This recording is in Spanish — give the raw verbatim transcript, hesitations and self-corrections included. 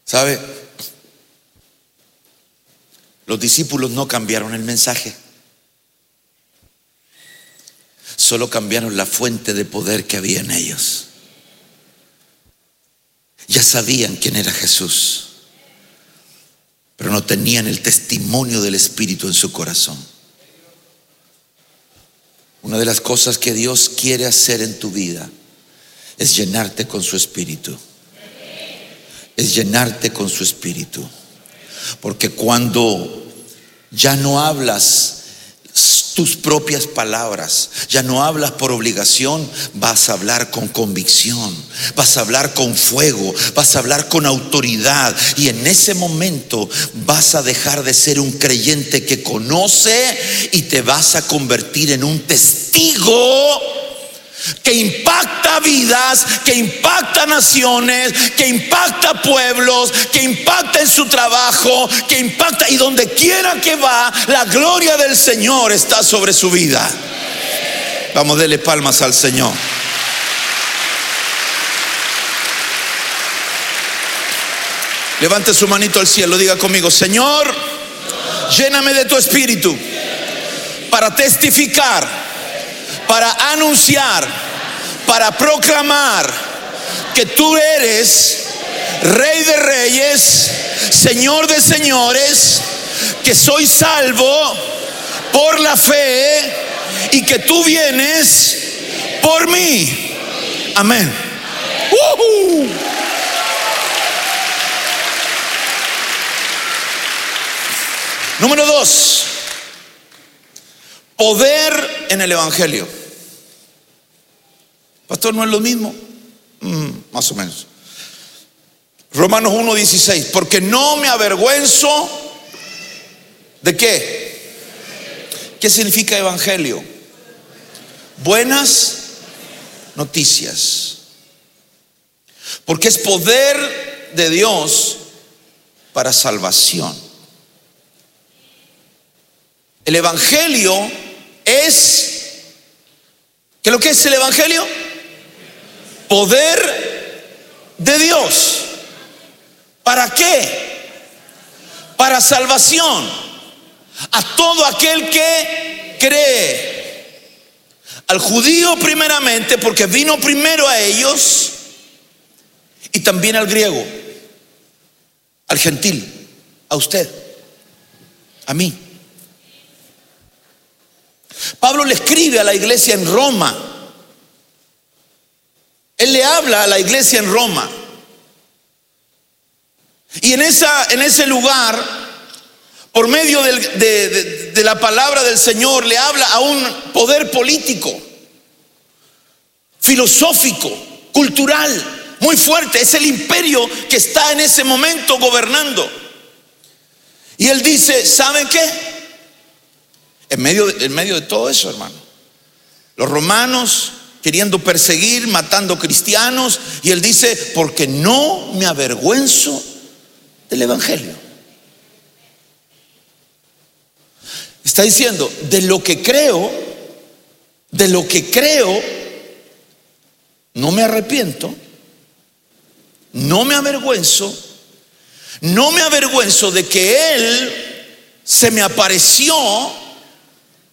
¿Sabe? Los discípulos no cambiaron el mensaje, solo cambiaron la fuente de poder que había en ellos. Ya sabían quién era Jesús, pero no tenían el testimonio del Espíritu en su corazón. Una de las cosas que Dios quiere hacer en tu vida es llenarte con su Espíritu. Es llenarte con su Espíritu. Porque cuando ya no hablas tus propias palabras, ya no hablas por obligación, vas a hablar con convicción, vas a hablar con fuego, vas a hablar con autoridad, y en ese momento vas a dejar de ser un creyente que conoce y te vas a convertir en un testigo que impacta vidas, que impacta naciones, que impacta pueblos, que impacta en su trabajo, que impacta, y donde quiera que va, la gloria del Señor está sobre su vida. Vamos, dele palmas al Señor. Levante su manito al cielo, diga conmigo: Señor, lléname de tu Espíritu para testificar, para anunciar, para proclamar que tú eres Rey de Reyes, Señor de Señores, que soy salvo por la fe y que tú vienes por mí. Amén. Uh-huh. Número dos, poder en el Evangelio. Pastor, ¿no es lo mismo? Mm, más o menos. Romanos uno dieciséis. Porque no me avergüenzo ¿de qué? ¿Qué significa evangelio? Buenas noticias. Porque es poder de Dios para salvación. El evangelio es, ¿qué es lo que es el evangelio? Poder de Dios. ¿Para qué? Para salvación a todo aquel que cree. Al judío primeramente, porque vino primero a ellos, y también al griego, al gentil, a usted, a mí. Pablo le escribe a la iglesia en Roma. Él le habla a la iglesia en Roma. Y en, esa, en ese lugar, por medio del, de, de, de la palabra del Señor, le habla a un poder político, filosófico, cultural, muy fuerte. Es el imperio que está en ese momento gobernando. Y él dice, ¿saben qué? En medio de, en medio de todo eso, hermano, los romanos queriendo perseguir, matando cristianos, y él dice, porque no me avergüenzo del evangelio. Está diciendo, de lo que creo, de lo que creo, no me arrepiento, no me avergüenzo, no me avergüenzo de que él se me apareció